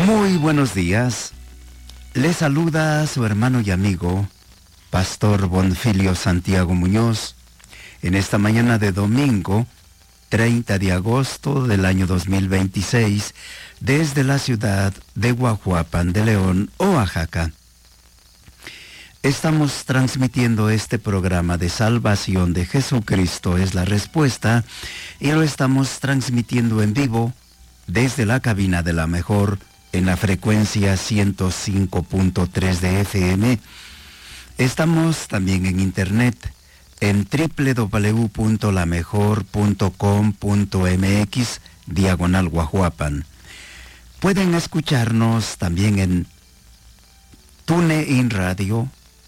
Muy buenos días. Les saluda a su hermano y amigo, Pastor Bonfilio Santiago Muñoz, en esta mañana de domingo, 30 de agosto del año 2026, desde la ciudad de Guajuapan de León, Oaxaca. Estamos transmitiendo este programa de salvación de Jesucristo es la respuesta, y lo estamos transmitiendo en vivo desde la cabina de la mejor en la frecuencia 105.3 de FM. Estamos también en internet en www.lamejor.com.mx/Guajuapan. Pueden escucharnos también en TuneIn Radio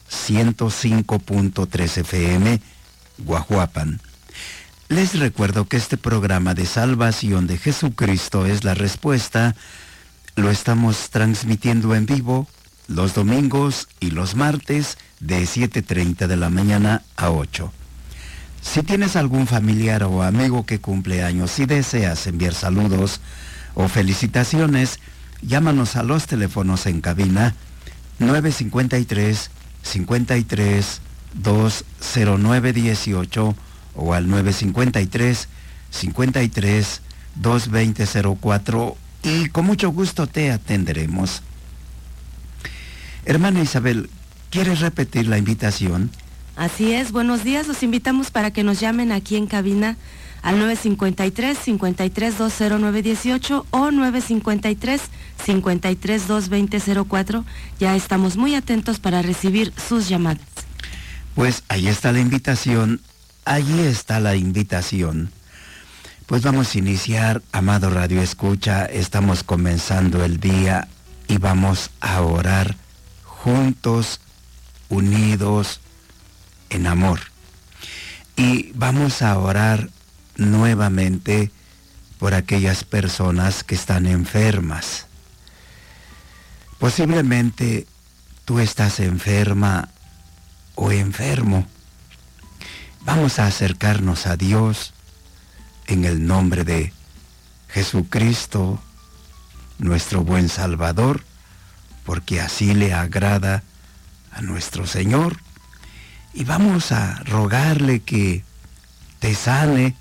105.3 FM, Guajuapan. Les recuerdo que este programa de salvación de Jesucristo es la respuesta. Lo estamos transmitiendo en vivo los domingos y los martes de 7:30 de la mañana a 8. Si tienes algún familiar o amigo que cumple años y deseas enviar saludos o felicitaciones, llámanos a los teléfonos en cabina 953-53-20918 o al 953-53-22004 y con mucho gusto te atenderemos. Hermana Isabel, ¿quieres repetir la invitación? Así es, buenos días, los invitamos para que nos llamen aquí en cabina al 953-53-20918 o 953-53-22004. Ya estamos muy atentos para recibir sus llamadas. Pues ahí está la invitación, allí está la invitación. Pues vamos a iniciar, amado Radio Escucha, estamos comenzando el día y vamos a orar juntos, unidos, en amor. Y vamos a orar nuevamente por aquellas personas que están enfermas. Posiblemente tú estás enferma o enfermo. Vamos a acercarnos a Dios en el nombre de Jesucristo, nuestro buen Salvador, porque así le agrada a nuestro Señor. Y vamos a rogarle que te sane,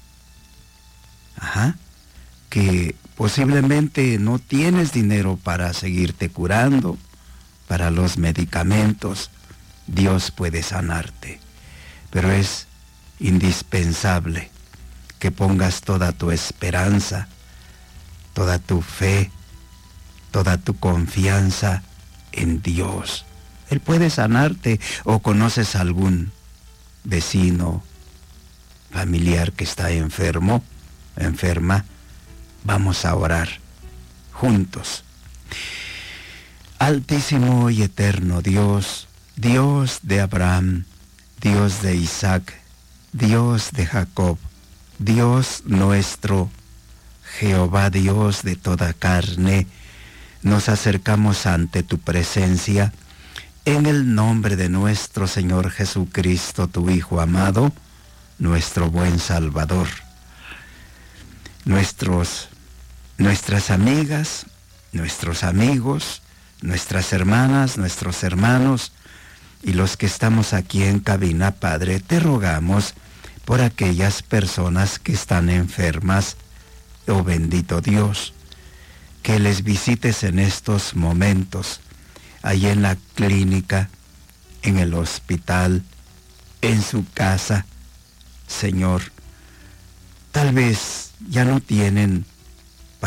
que posiblemente no tienes dinero para seguirte curando, para los medicamentos. Dios puede sanarte, pero es indispensable que pongas toda tu esperanza, toda tu fe, toda tu confianza en Dios. Él puede sanarte. O conoces algún vecino, familiar que está enfermo, enferma. Vamos a orar juntos. Altísimo y eterno Dios, Dios de Abraham, Dios de Isaac, Dios de Jacob, Dios nuestro, Jehová Dios de toda carne, nos acercamos ante tu presencia en el nombre de nuestro Señor Jesucristo, tu Hijo amado, nuestro buen Salvador. Nuestras amigas, nuestros amigos, nuestras hermanas, nuestros hermanos y los que estamos aquí en cabina, Padre, te rogamos por aquellas personas que están enfermas, oh bendito Dios, que les visites en estos momentos, ahí en la clínica, en el hospital, en su casa. Señor, tal vez ya no tienen